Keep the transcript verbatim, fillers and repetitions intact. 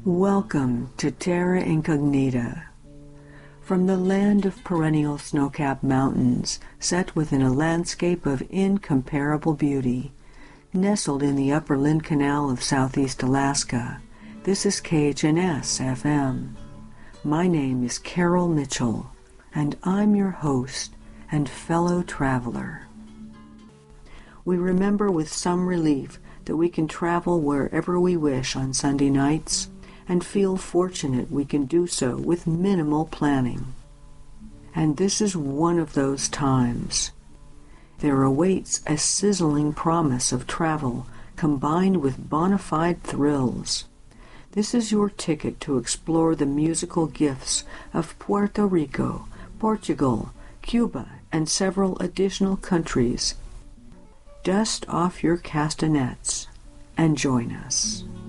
Welcome to Terra Incognita. From the land of perennial snow-capped mountains, set within a landscape of incomparable beauty, nestled in the upper Lynn Canal of southeast Alaska, this is K H N S F M. My name is Carol Mitchell, and I'm your host and fellow traveler. We remember with some relief that we can travel wherever we wish on Sunday nights, and feel fortunate we can do so with minimal planning. And this is one of those times. There awaits a sizzling promise of travel combined with bona fide thrills. This is your ticket to explore the musical gifts of Puerto Rico, Portugal, Cuba, and several additional countries. Dust off your castanets and join us.